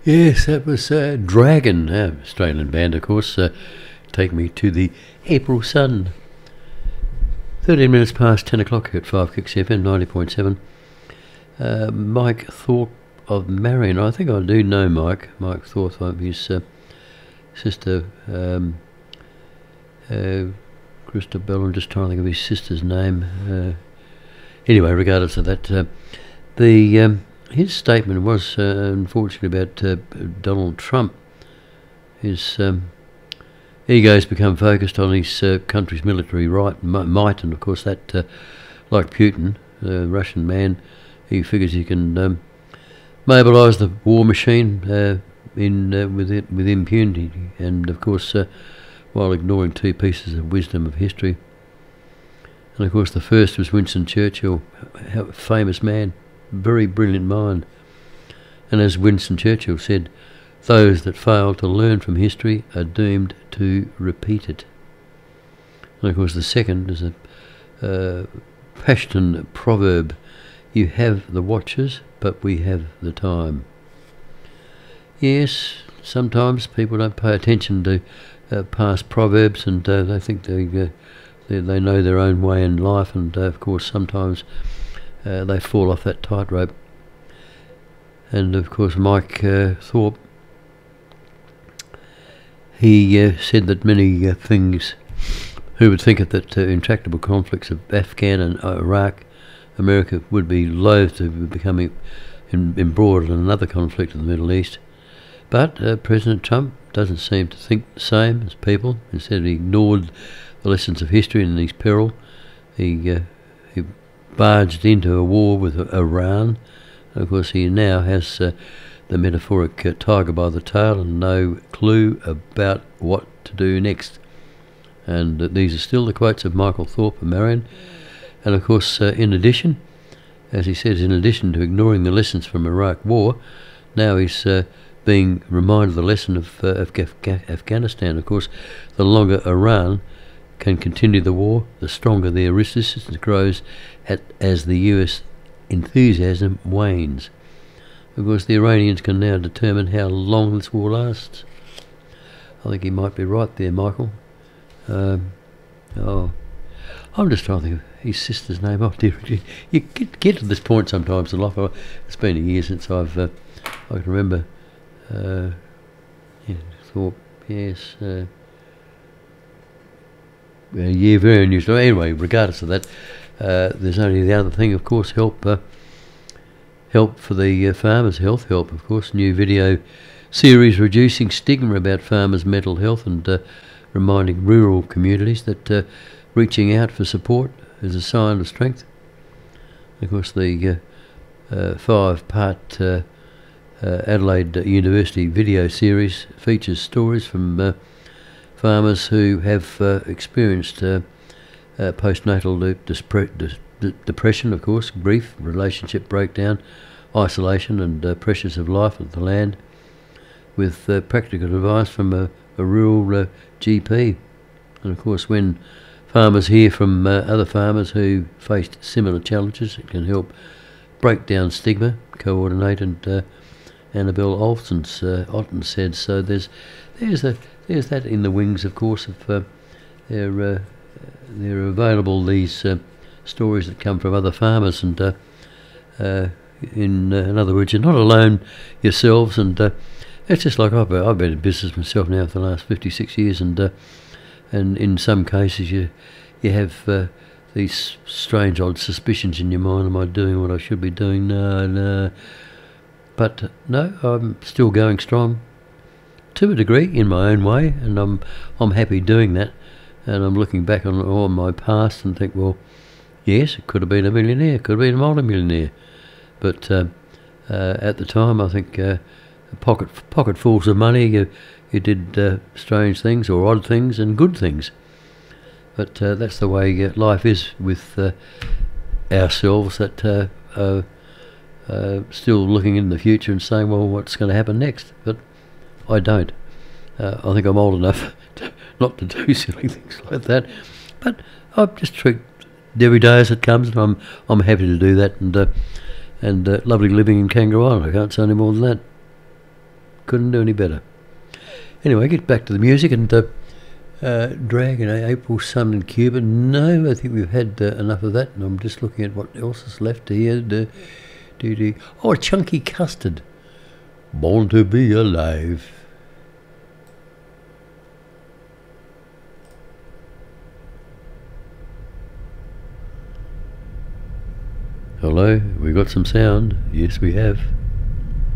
Yes, that was Dragon, Australian band, of course. Take me to the April sun. 13 minutes past 10 o'clock at 5 Kicks FM 90.7. Mike Thorpe of Marion. I think I do know Mike. Mike Thorpe of his sister, Christabel. I'm just trying to think of his sister's name. Anyway, regardless of that, his statement was unfortunately about Donald Trump. His ego's become focused on his country's military might, and of course that, like Putin, the Russian man, he figures he can mobilise the war machine with impunity, and of course while ignoring two pieces of wisdom of history. And of course the first was Winston Churchill, a famous man, very brilliant mind. And as Winston Churchill said, those that fail to learn from history are doomed to repeat it. And of course the second is a Pashtun proverb: you have the watches, but we have the time. Yes, sometimes people don't pay attention to past proverbs, and they think they know their own way in life, and of course sometimes they fall off that tightrope. And of course Mike Thorpe, he said that many things, who would think it, that intractable conflicts of Afghan and Iraq, America would be loath to becoming embroiled in another conflict in the Middle East. But President Trump doesn't seem to think the same as people. Instead, he ignored the lessons of history in his peril. He barged into a war with Iran. Of course, he now has the metaphoric tiger by the tail and no clue about what to do next. And these are still the quotes of Michael Thorpe of Marion. And of course, in addition, as he says, in addition to ignoring the lessons from Iraq war, now he's being reminded of the lesson of Afghanistan. Of course, the longer Iran can continue the war, the stronger their resistance grows as the US enthusiasm wanes. Of course, the Iranians can now determine how long this war lasts. I think he might be right there, Michael. I'm just trying to think of his sister's name. Oh dear, you get to this point sometimes in life. It's been a year since I can remember. Thorpe, yes. Yeah, very unusual. Anyway, regardless of that, there's only the other thing, of course, help for the farmers, health help, of course. New video series reducing stigma about farmers' mental health and reminding rural communities that reaching out for support is a sign of strength. Of course, the 5-part Adelaide University video series features stories from farmers who have experienced postnatal depression, of course, grief, relationship breakdown, isolation and pressures of life at the land, with practical advice from a rural GP. And of course, when farmers hear from other farmers who faced similar challenges, it can help break down stigma, coordinated. Annabelle Otten said. So there's that in the wings, of course. Of they're available, these stories that come from other farmers, and in other words, you're not alone yourselves. And it's just like I've been in business myself now for the last 56 years, and in some cases you have these strange, odd suspicions in your mind. Am I doing what I should be doing? No. But no, I'm still going strong to a degree in my own way, and I'm happy doing that. And I'm looking back on my past and think, well, yes, it could have been a millionaire, could have been a multi-millionaire, but at the time, I think pocketfuls of money, you did strange things or odd things and good things. But that's the way life is with ourselves. That. Still looking in the future and saying, well, what's going to happen next? But I don't. I think I'm old enough not to do silly things like that. But I just treat every day as it comes, and I'm happy to do that. And lovely living in Kangaroo Island. I can't say any more than that. couldn't do any better. Anyway, get back to the music and Dragon, April Sun in Cuba. No, I think we've had enough of that, and I'm just looking at what else is left here. Oh, Chunky Custard. Born to be alive. Hello, we got some sound. Yes, we have.